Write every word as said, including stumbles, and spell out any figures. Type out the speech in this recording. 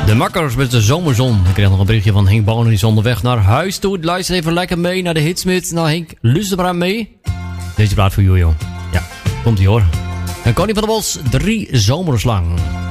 De Makkers met de zomerzon. Ik kreeg nog een berichtje van Henk Bonen, die is onderweg naar huis toe. Luister even lekker mee naar de hitsmith. Nou Henk, luister maar aan mee. Deze plaat voor Jojo. Ja, komt ie hoor. En Koning van de Bos, drie zomers lang.